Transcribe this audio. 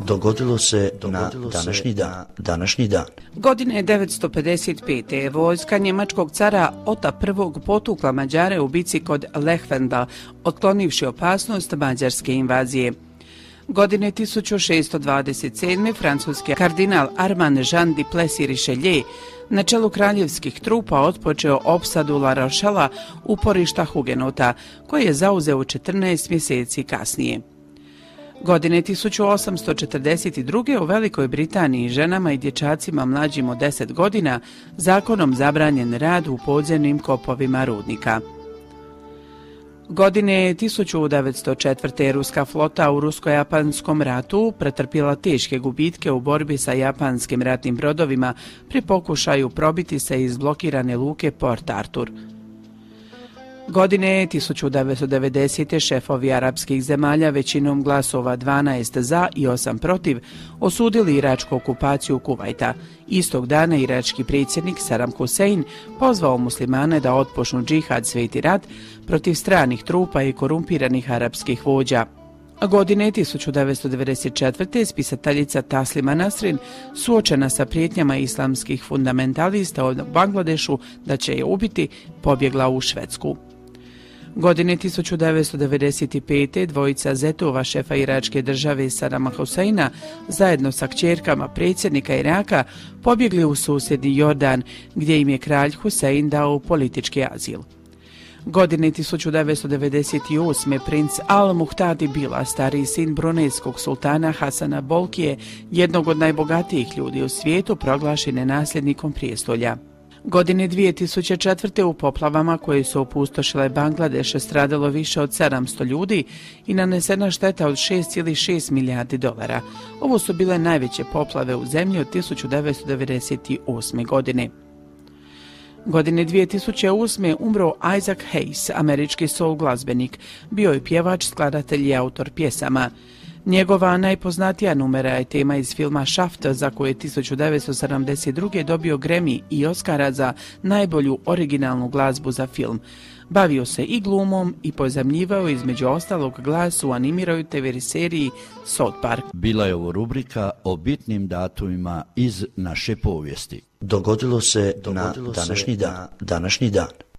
Dogodilo se na današnji dan. Godine 955. vojska njemačkog cara Ota I potukla Mađare u bici kod Lechwenda, otklonivši opasnost mađarske invazije. Godine 1627. francuski kardinal Armand Jean du Plessis-Richelieu na čelu kraljevskih trupa otpočeo opsadu La Rochella, uporišta hugenota, koje je zauzeo 14 mjeseci kasnije. Godine 1842. u Velikoj Britaniji ženama i dječacima mlađim od 10 godina zakonom zabranjen rad u podzemnim kopovima rudnika. Godine 1904. ruska flota u rusko-japanskom ratu pretrpjela teške gubitke u borbi sa japanskim ratnim brodovima pri pokušaju probiti se iz blokirane luke Port Arthur. Godine 1990. šefovi arapskih zemalja većinom glasova 12 za i 8 protiv osudili iračku okupaciju Kuvajta. Istog dana irački predsjednik Saddam Hussein pozvao muslimane da otpočnu džihad Sveti rat protiv stranih trupa i korumpiranih arapskih vođa. Godine 1994. spisateljica Taslima Nasrin, suočena sa prijetnjama islamskih fundamentalista u Bangladešu da će je ubiti, pobjegla u Švedsku. Godine 1995. dvojica zetova šefa iračke države Saddama Huseina zajedno sa kćerkama predsjednika Iraka pobjegli u susjedni Jordan, gdje im je kralj Husein dao politički azil. Godine 1998. princ Al-Muhtadi Bila, stariji sin brunejskog sultana Hasana Bolkije, jednog od najbogatijih ljudi u svijetu, proglašen je nasljednikom prijestolja. Godine 2004. u poplavama koje su opustošile Bangladeš stradalo više od 700 ljudi i nanesena šteta od 6,6 milijardi dolara. Ovo su bile najveće poplave u zemlji od 1998. godine. Godine 2008. umro Isaac Hayes, američki soul glazbenik, bio je pjevač, skladatelj i autor pjesama. Njegova najpoznatija numera je tema iz filma Shaft, za koju je 1972. dobio Grammy i Oscara za najbolju originalnu glazbu za film. Bavio se i glumom i pozajmljivao između ostalog glas u animiroj TV seriji South Park. Bila je ovo rubrika o bitnim datumima iz naše povijesti. Dogodilo se na današnji dan.